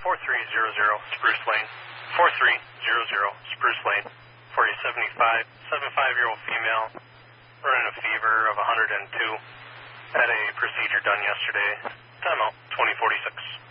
4300 Spruce Lane. 4300 Spruce Lane. For a 75-year-old female running a fever of 102. Had a procedure done yesterday. Timeout 2046.